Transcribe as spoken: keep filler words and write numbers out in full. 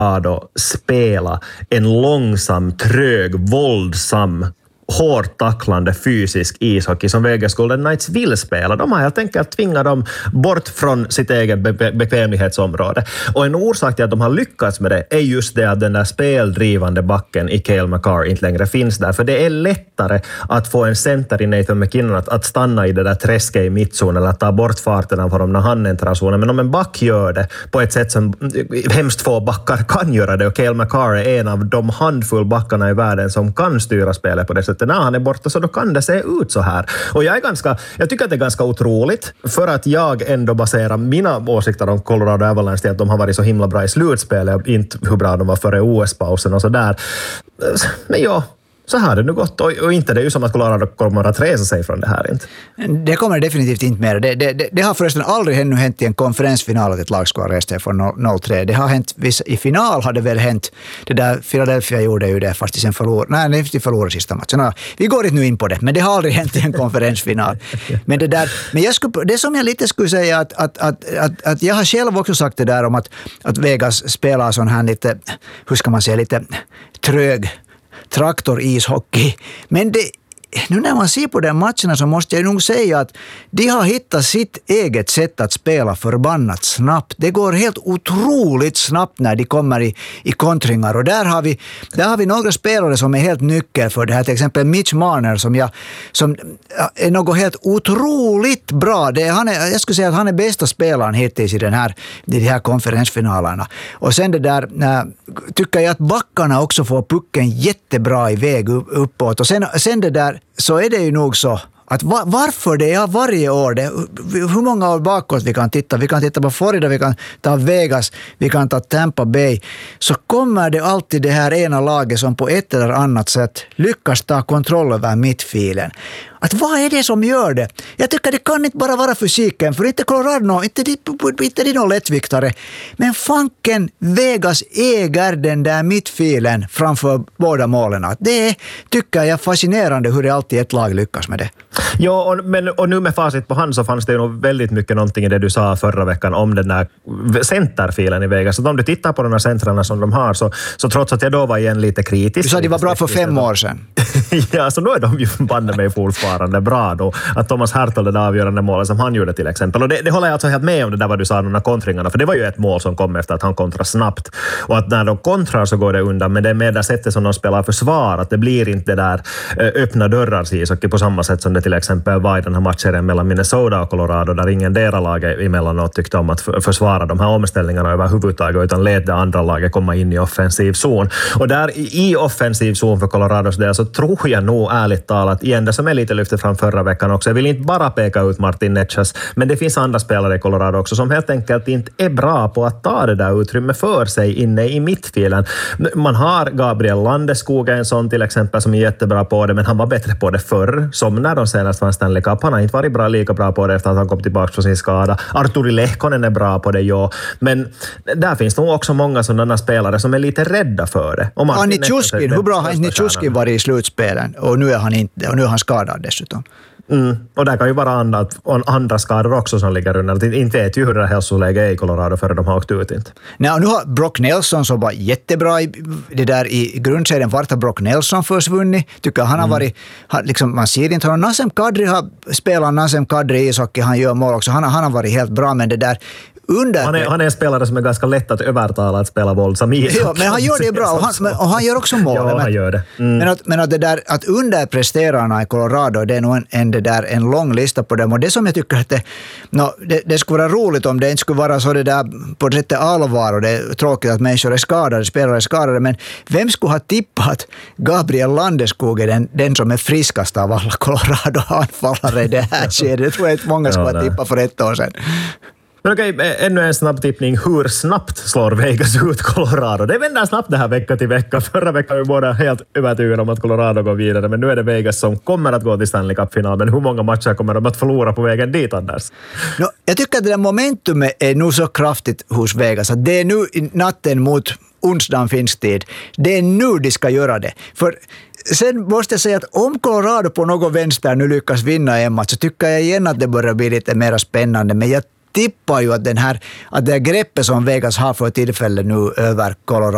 Colorado spela en långsam, trög, våldsam, hårt tacklande fysisk ishockey som Vegas Golden Knights vill spela. De har helt enkelt tvingat dem bort från sitt eget be- bekvämlighetsområde. Och en orsak till att de har lyckats med det är just det att den där speldrivande backen i Cale Makar inte längre finns där. För det är lättare att få en center i Nathan MacKinnon att, att stanna i det där träsket i mittzon eller att ta bort farten av honom när han äntrar zonen. Men om en back gör det på ett sätt som hemskt få backar kan göra det, och Cale Makar är en av de handfull backarna i världen som kan styra spelet på det sättet. När han är borta så då kan det se ut så här. Och jag är ganska, jag tycker att det är ganska otroligt, för att jag ändå baserar mina åsikter om Colorado Avalanche till att de har varit så himla bra i slutspelet och inte hur bra de var före O S-pausen och så där. Men ja, så här är det nu gått. Och, och inte det är ju som att Colorado kommer att resa sig från det här. Inte. Det kommer definitivt inte mer. Det, det, det, det har förresten aldrig ännu hänt i en konferensfinal att ett lag ska resa sig från noll tre. Det har hänt, i final har det väl hänt. Det där Philadelphia gjorde ju det fast i sen förlor. Nej, det är förlorade sista matchen. Vi går inte nu in på det, men det har aldrig hänt i en konferensfinal. Men det där, men jag skulle, det som jag lite skulle säga att, att, att, att, att jag har själv också sagt det där om att, att Vegas spelar sån här lite, hur ska man säga, lite trög traktor-ishockey. Men det, nu när man ser på den matcherna så måste jag nog säga att de har hittat sitt eget sätt att spela förbannat snabbt. Det går helt otroligt snabbt när de kommer i, i kontringar. Och där har, vi, där har vi några spelare som är helt nyckel för det här. Till exempel Mitch Marner som, jag, som är något helt otroligt bra. Det är, han är, jag skulle säga att han är bästa spelaren hittills i, den här, i de här konferensfinalerna. Och sen det där, äh, tycker jag att backarna också får pucken jättebra i väg uppåt. Och sen, sen det där så är det ju nog så att var, varför det är varje år, det, hur många år bakåt vi kan titta, vi kan titta på Florida, vi kan ta Vegas, vi kan ta Tampa Bay, så kommer det alltid det här ena laget som på ett eller annat sätt lyckas ta kontroll över mittfilen. Att vad är det som gör det? Jag tycker det kan inte bara vara fysiken, för inte Colorado, inte det, inte det någon lättviktare. Men fanken Vegas äger den där mittfilen framför båda målen. Det tycker jag är fascinerande hur det alltid ett lag lyckas med det. Ja, och, men, och nu med facit på hand så fanns det ju nog väldigt mycket någonting i det du sa förra veckan om den där centerfilen i Vegas. Så om du tittar på de här centrarna som de har så, så trots att jag då var igen lite kritisk. Du sa att de var bra för fem år sedan. Ja, så då är de ju banne mig fortfarande bra då. Att Thomas Hertl, det där avgörande målet som han gjorde till exempel. Och det, det håller jag alltså helt med om det där vad du sa, de här kontringarna. För det var ju ett mål som kom efter att han kontrar snabbt. Och att när de kontrar så går det undan. Men det är med det sättet som de spelar försvar. Att det blir inte det där öppna dörrar i ishockey på samma sätt som det till exempel var i den här matchen mellan Minnesota och Colorado, där ingen dera laget emellanåt tyckte om att försvara de här omställningarna överhuvudtaget, utan lät det andra laget komma in i offensiv zon. Och där i offensiv zon för Colorados del så tror jag nog ärligt talat, igen det som är lite lyfte fram förra veckan också, jag vill inte bara peka ut Martin Necas, men det finns andra spelare i Colorado också som helt enkelt inte är bra på att ta det där utrymme för sig inne i mittfilen. Man har Gabriel Landeskog, en sån till exempel, som är jättebra på det, men han var bättre på det förr, som när de senast vann Stanley Cup. Han har inte varit bra, lika bra på det efter att han kom tillbaka från sin skada. Arturi Lehkonen är bra på det, ja. Men där finns nog också många sådana spelare som är lite rädda för det. Ja, Nichushkin, hur bra har Nichushkin varit i slutspelen? Och nu är han inte, och nu är han skadad dessutom. Mm. Och där kan ju vara andra, andra skador också som ligger under. Inte vet ju hur det här hälsoläget är i Colorado före de har åkt ut inte. Nej, och nu har Brock Nelson som var jättebra i det där i grundserien. Vart har Brock Nelson försvunnit? Tycker han har mm. varit, liksom, man ser inte honom. Nasem Kadri har spelat Nasem Kadri i ishockey, han gör mål också. Han, han har varit helt bra, men det där under... Han är, han är en spelare som är ganska lätt att övertala att spela våldsam ishockey. Ja, men han gör det bra och han, och han gör också mål. Ja, men, han gör det. Mm. Men, att, men att det där att underpresterarna i Colorado, det är nog en, en, det där, en lång lista på dem. Och det som jag tycker att det, no, det, det skulle vara roligt om det inte skulle vara så det där på det sättet allvar, och det är tråkigt att människor är skadade, spelare är skadade, men vem skulle ha tippat att Gabriel Landeskog är den, den som är friskast av alla Colorado-anfallare i det här skedet? Det tror jag inte många skulle ha tippat för ett år sedan. Men okej, ännu en snabb tippning. Hur snabbt slår Vegas ut Colorado? Det vänder snabbt det här vecka till vecka. Förra veckan var vi båda helt övertygade om att Colorado går vidare, men nu är det Vegas som kommer att gå till Stanley Cup-final. Men hur många matcher kommer de att förlora på vägen dit, Anders? No, jag tycker att det där momentumet är nu så kraftigt hos Vegas att det är nu natten mot onsdagen finsk tid. Det är nu de ska göra det. För sen måste jag säga att om Colorado på något vänster nu lyckas vinna en match, så tycker jag igen att det börjar bli lite mer spännande. Men jag tippar ju att, den här, att det här greppet som Vegas har för tillfället nu över Colorado